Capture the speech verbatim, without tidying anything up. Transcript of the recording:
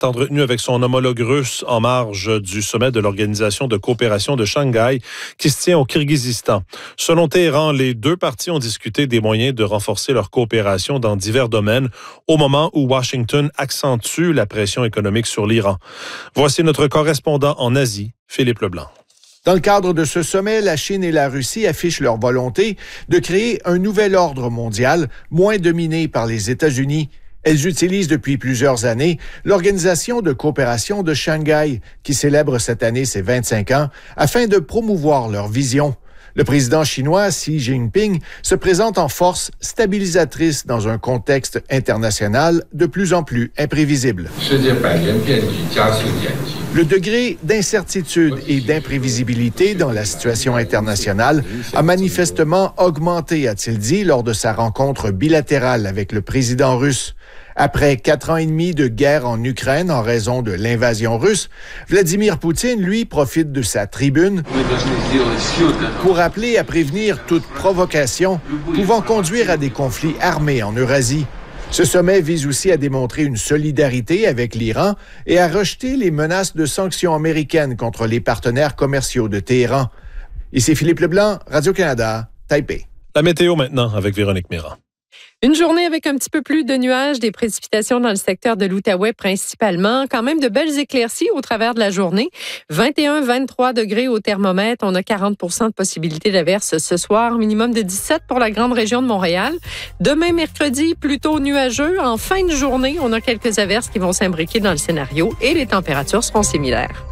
entretenu avec son homologue russe en marge du sommet de l'Organisation de coopération de Shanghai qui se tient au Kirghizistan. Selon Téhéran, les deux parties ont discuté des moyens de renforcer leur coopération dans divers domaines au moment où Washington accentue la pression économique sur l'Iran. Voici notre correspondant en Asie, Philippe Leblanc. Dans le cadre de ce sommet, la Chine et la Russie affichent leur volonté de créer un nouvel ordre mondial, moins dominé par les États-Unis. Elles utilisent depuis plusieurs années l'Organisation de coopération de Shanghai, qui célèbre cette année ses vingt-cinq ans, afin de promouvoir leur vision. Le président chinois Xi Jinping se présente en force stabilisatrice dans un contexte international de plus en plus imprévisible. Le degré d'incertitude et d'imprévisibilité dans la situation internationale a manifestement augmenté, a-t-il dit, lors de sa rencontre bilatérale avec le président russe. Après quatre ans et demi de guerre en Ukraine en raison de l'invasion russe, Vladimir Poutine, lui, profite de sa tribune pour appeler à prévenir toute provocation pouvant conduire à des conflits armés en Eurasie. Ce sommet vise aussi à démontrer une solidarité avec l'Iran et à rejeter les menaces de sanctions américaines contre les partenaires commerciaux de Téhéran. Ici Philippe Leblanc, Radio-Canada, Taipei. La météo maintenant avec Véronique Méran. Une journée avec un petit peu plus de nuages, des précipitations dans le secteur de l'Outaouais principalement. Quand même de belles éclaircies au travers de la journée. vingt et un à vingt-trois degrés au thermomètre. On a quarante pour cent de possibilité d'averse ce soir. Minimum de dix-sept pour la grande région de Montréal. Demain, mercredi, plutôt nuageux. En fin de journée, on a quelques averses qui vont s'imbriquer dans le scénario et les températures seront similaires.